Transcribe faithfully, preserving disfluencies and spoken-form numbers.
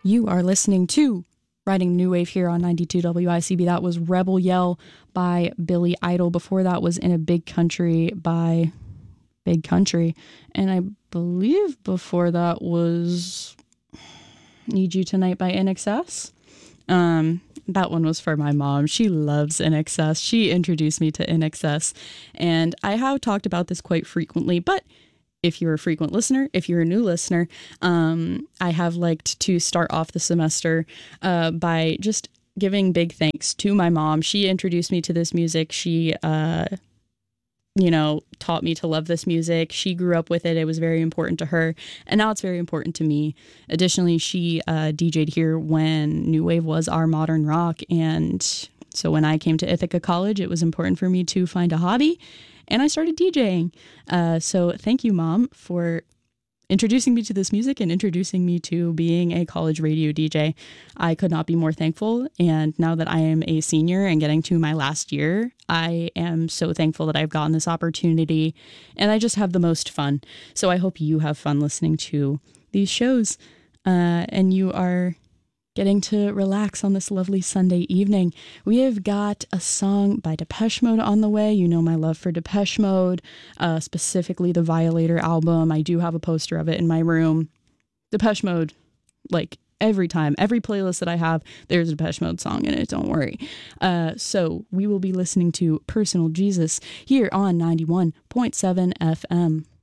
You are listening to Riding New Wave here on ninety-two W I C B. That was Rebel Yell by Billy Idol. Before that was In a Big Country by Big Country. And I believe before that was Need You Tonight by In Excess. Um, that one was for my mom. She loves In Excess. She introduced me to In Excess. And I have talked about this quite frequently, but if you're a frequent listener, if you're a new listener, um, I have liked to start off the semester uh, by just giving big thanks to my mom. She introduced me to this music. She, uh, you know, taught me to love this music. She grew up with it. It was very important to her. And now it's very important to me. Additionally, she uh, D J'd here when New Wave was our modern rock. And so when I came to Ithaca College, it was important for me to find a hobby. And I started DJing. Uh, so thank you, Mom, for introducing me to this music and introducing me to being a college radio D J. I could not be more thankful. And now that I am a senior and getting to my last year, I am so thankful that I've gotten this opportunity. And I just have the most fun. So I hope you have fun listening to these shows. Uh, and you are getting to relax on this lovely Sunday evening. We have got a song by Depeche Mode on the way. You know my love for Depeche Mode, uh, specifically the Violator album. I do have a poster of it in my room. Depeche Mode, like every time, every playlist that I have, there's a Depeche Mode song in it, don't worry. Uh, so we will be listening to Personal Jesus here on ninety-one point seven F M.